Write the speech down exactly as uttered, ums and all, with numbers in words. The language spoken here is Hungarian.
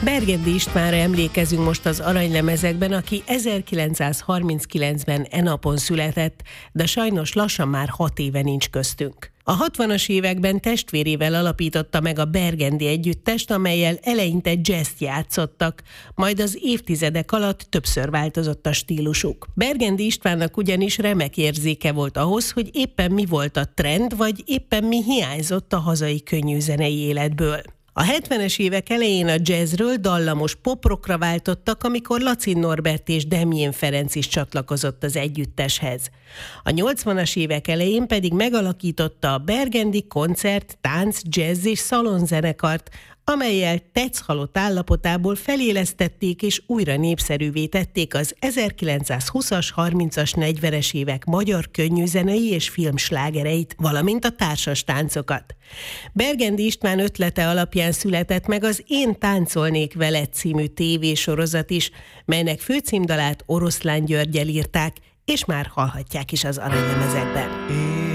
Bergendi Istvánra emlékezünk most az aranylemezekben, aki ezerkilencszázharminckilencben e napon született, de sajnos lassan már hat éve nincs köztünk. A hatvanas években testvérével alapította meg a Bergendi együttest, amellyel eleinte jazzt játszottak, majd az évtizedek alatt többször változott a stílusuk. Bergendi Istvánnak ugyanis remek érzéke volt ahhoz, hogy éppen mi volt a trend, vagy éppen mi hiányzott a hazai könnyűzenei életből. A hetvenes évek elején a jazzről dallamos poprockra váltottak, amikor Laci Norbert és Demjén Ferenc is csatlakozott az együtteshez. A nyolcvanas évek elején pedig megalakította a Bergendi koncert, tánc, jazz és szalonzenekart, amellyel tetszhalott állapotából felélesztették és újra népszerűvé tették az ezerkilencszázhúszas, harmincas, negyvenes évek magyar könnyűzenei és filmslágereit, valamint a társas táncokat. Bergendi István ötlete alapján született meg az Én táncolnék veled című tévésorozat is, melynek főcímdalát Oroszlán Györggyel írták, és már hallhatják is az aranylemezekben.